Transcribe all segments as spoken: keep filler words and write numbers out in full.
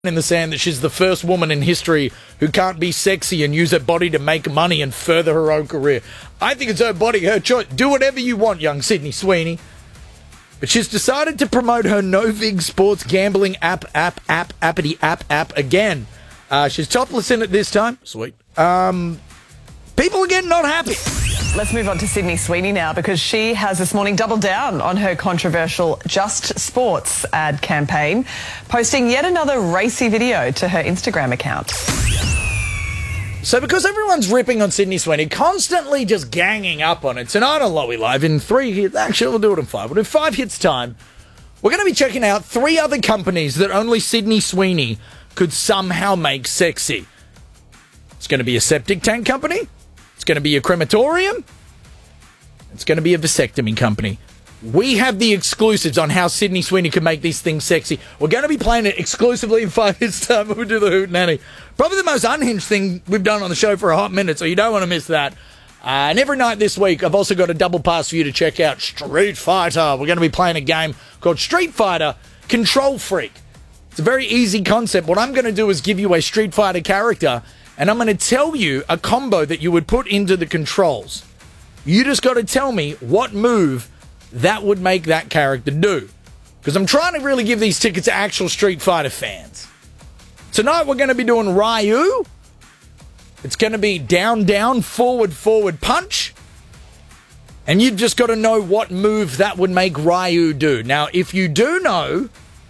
in the sand that she's the first woman in history who can't be sexy and use her body to make money and further her own career. I think it's her body, her choice. Do whatever you want, young Sydney Sweeney. But she's decided to promote her Novig sports gambling app, app, app, appity, app, app again. Uh, she's topless in it this time. Sweet. Um, people again not happy. Let's move on to Sydney Sweeney now, because she has this morning doubled down on her controversial Just Sports ad campaign, posting yet another racy video to her Instagram account. So because everyone's ripping on Sydney Sweeney, constantly just ganging up on it, tonight on Lowy Live in three hits, actually we'll do it in five, we'll do five hits time, we're going to be checking out three other companies that only Sydney Sweeney could somehow make sexy. It's going to be a septic tank company. It's going to be a crematorium. It's going to be a vasectomy company. We have the exclusives on how Sydney Sweeney can make these things sexy. We're going to be playing it exclusively in five hits time when we do the Hoot Nanny. Probably the most unhinged thing we've done on the show for a hot minute, so you don't want to miss that. Uh, and every night this week, I've also got a double pass for you to check out Street Fighter. We're going to be playing a game called Street Fighter Control Freak. It's a very easy concept. What I'm going to do is give you a Street Fighter character, and I'm going to tell you a combo that you would put into the controls. You just got to tell me what move that would make that character do. Because I'm trying to really give these tickets to actual Street Fighter fans. Tonight we're going to be doing Ryu. It's going to be down, down, forward, forward punch. And you've just got to know what move that would make Ryu do. Now, if you do know,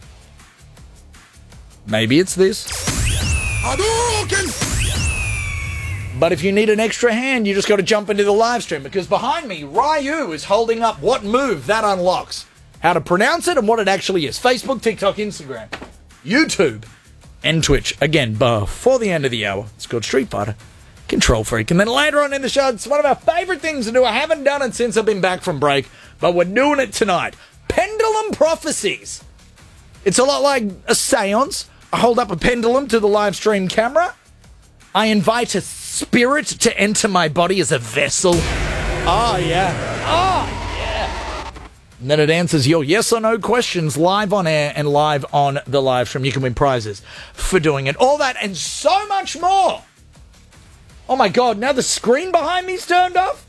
maybe it's this. But if you need an extra hand, you just got to jump into the live stream, because behind me, Ryu is holding up what move that unlocks, how to pronounce it, and what it actually is. Facebook, TikTok, Instagram, YouTube, and Twitch. Again, before the end of the hour, it's called Street Fighter Control Freak. And then later on in the show, it's one of our favourite things to do. I haven't done it since I've been back from break, but we're doing it tonight. Pendulum Prophecies. It's a lot like a seance. I hold up a pendulum to the live stream camera. I invite a spirit to enter my body as a vessel. Oh, yeah. Oh, yeah. And then it answers your yes or no questions live on air and live on the live stream. You can win prizes for doing it. All that and so much more. Oh, my God. Now the screen behind me's turned off?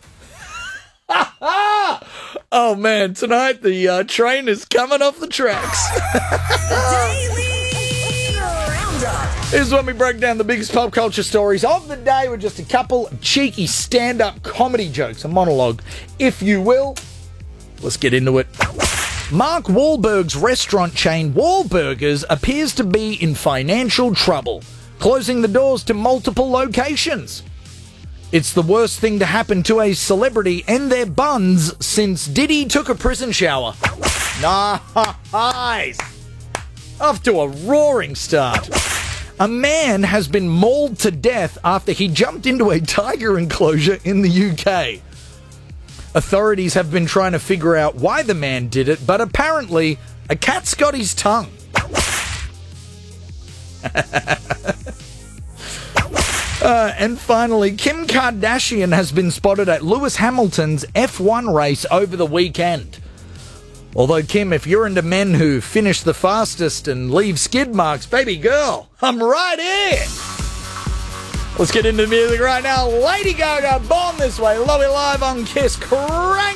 Oh, man. Tonight the uh, train is coming off the tracks. This is when we break down the biggest pop culture stories of the day with just a couple of cheeky stand-up comedy jokes, a monologue, if you will. Let's get into it. Mark Wahlberg's restaurant chain Wahlburgers appears to be in financial trouble, closing the doors to multiple locations. It's the worst thing to happen to a celebrity and their buns since Diddy took a prison shower. Nice! Off to a roaring start. A man has been mauled to death after he jumped into a tiger enclosure in the U K. Authorities have been trying to figure out why the man did it, but apparently a cat's got his tongue. uh, and finally, Kim Kardashian has been spotted at Lewis Hamilton's F one race over the weekend. Although, Kim, if you're into men who finish the fastest and leave skid marks, baby girl, I'm right here. Let's get into the music right now. Lady Gaga, Born This Way, Lowy Live on Kiss. Crank.